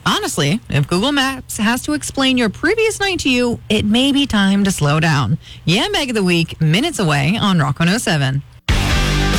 Honestly, if Google Maps has to explain your previous night to you, it may be time to slow down. Yeah, Meg of the Week, minutes away on Rock 107.